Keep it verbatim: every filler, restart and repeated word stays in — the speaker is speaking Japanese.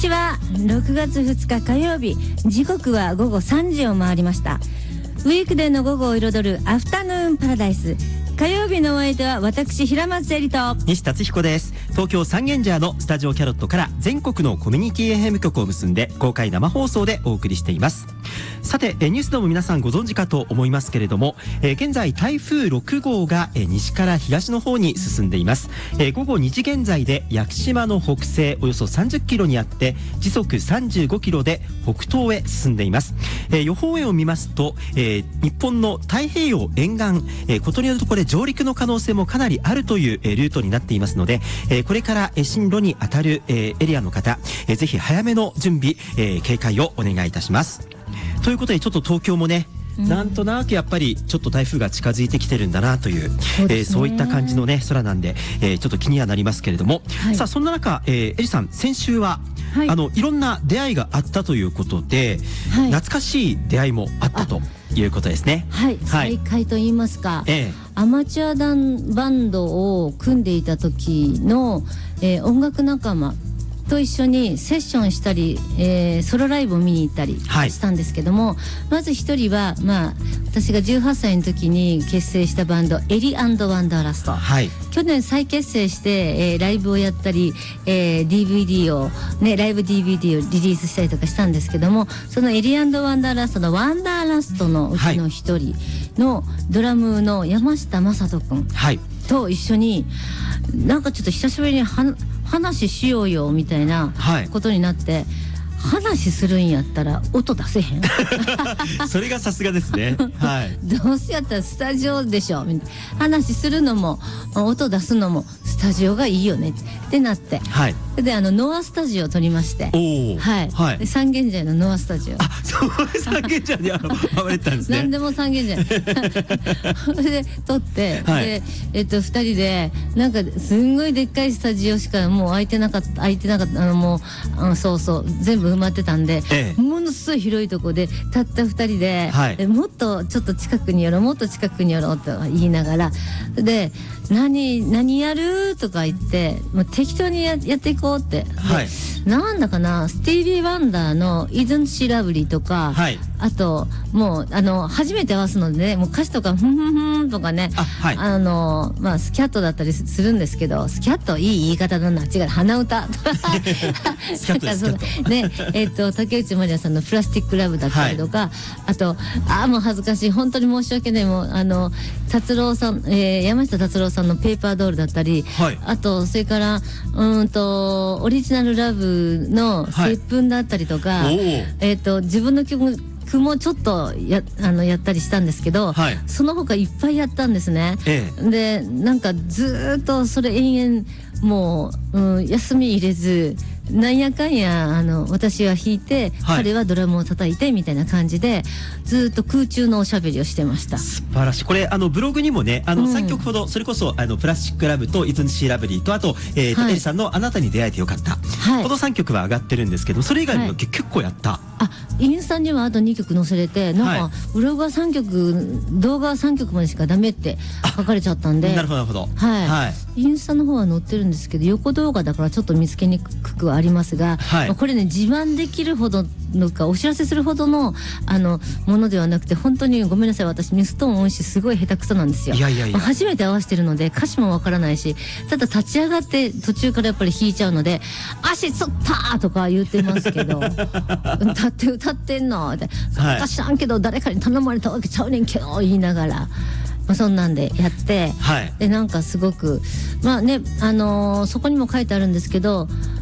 ちは。ろくがつふつか火曜日、時刻はごごさんじを回りました。ウィークデーの午後を彩るアフタヌーンパラダイス。火曜日のお相手は私平松絵里と西達彦です。東京三軒茶屋のスタジオキャロットから全国のコミュニティ エフエム 局を結んで公開生放送でお送りしています。さてニュースでも皆さんご存知かと思いますけれども、えー、現在台風ろくごうが、えー、西から東の方に進んでいます。えー、ごごにじ現在で屋久島の北西およそさんじゅっキロにあって時速さんじゅうごキロで北東へ進んでいます。えー、予報円を見ますと、えー、日本の太平洋沿岸、えー、ことによるとこれ上陸の可能性もかなりあるという、えー、ルートになっていますので、えー、これから、えー、進路に当たる、えー、エリアの方、えー、ぜひ早めの準備、えー、警戒をお願いいたします。ということでちょっと東京もね、うん、なんとなくやっぱりちょっと台風が近づいてきてるんだなという、そうですね、えー、そういった感じのね空なんで、えー、ちょっと気にはなりますけれども、はい、さあそんな中、えー、エリさん先週は、はい、あのいろんな出会いがあったということで、はい、懐かしい出会いもあったということですね。 はい、はい、再会と言いますか、ええ、アマチュアダンバンドを組んでいた時の、えー、音楽仲間と一緒にセッションしたり、えー、ソロライブを見に行ったりしたんですけども、はい、まず一人は、まあ、私がじゅうはっさいの時に結成したバンドエリ&ワンダーラスト、はい、去年再結成して、えー、ライブをやったり、えー、ディーブイディー を、ね、ライブ ディーブイディー をリリースしたりとかしたんですけども、そのエリ&ワンダーラストのワンダーラストのうちの一人のドラムの山下正人君と一緒に、なんかちょっと久しぶりには話しようよみたいなことになって、はい、話するんやったら音出せへんそれがさすがですね、はい、 どうせやったらスタジオでしょ、話するのも音出すのもスタジオがいいよねってなって、はい、であのノアスタジオを撮りまして、お、はいはい、で三軒茶屋のノアスタジオ、 あ、そう三軒茶屋に回れたんですね何でも三軒茶屋で撮って、はい、で、えっと、ふたりでなんかすんごいでっかいスタジオしかもう空いてなかった空いてなかったあのもうあのそうそう全部埋まってたんで、ええ、ものすごい広いとこでたったふたりで、はい、もっとちょっと近くに寄ろうもっと近くに寄ろうと言いながらで何何やるとか言ってもう適当に や, やっていこうって、はい、なんだかなスティービー・ワンダーの「Isn't She Lovely」とか、はい、あともうあの初めて合わすのでねもう歌詞とか「ふんふんふん」とかね あ、はい、あのまあスキャットだったりするんですけどスキャットいい言い方だな違う鼻歌スキャットですねえー、と竹内まりやさんの「プラスティック・ラブ」だったりとか、はい、あとああもう恥ずかしい本当に申し訳ないもうあの達郎さん、えー、山下達郎さんの「ペーパードール」だったり、はい、あとそれからうんとオリジナルラブの「接吻」だったりとか、はい、えー、と自分の曲もちょっと や, あのやったりしたんですけど、はい、その他いっぱいやったんですね、ええ、でなんかずっとそれ延々もう、うん、休み入れずなんやかんやあの私は弾いて、はい、彼はドラムを叩いてみたいな感じでずっと空中のおしゃべりをしてました。 素晴らしい。これあのブログにもねあの、うん、さんきょくほどそれこそあのプラスチックラブとイズンシーラブリーとあと、えーはい、エリさんのあなたに出会えてよかった、はい、このさんきょくは上がってるんですけどそれ以外にも、はい、結構やった。 あインスタにはあとにきょく載せれてなんか、はい、ブログはさんきょく動画はさんきょくまでしかダメって書かれちゃったんでなるほどなるほど、 はいはい、インスタの方は載ってるんですけど横動画だからちょっと見つけにくくはありますが、はい、これね自慢できるほどのかお知らせするほどのあのものではなくて本当にごめんなさい私ミストーン音痴すごい下手くそなんですよ。いやいやいや初めて合わせてるので歌詞もわからないしただ立ち上がって途中からやっぱり弾いちゃうので足つったとか言ってますけど歌って歌ってんのって、はい、知らんけど誰かに頼まれたわけちゃうねんけど言いながら、まあ、そんなんでやって、はい、でなんかすごくまあねあのー、そこにも書いてあるんですけど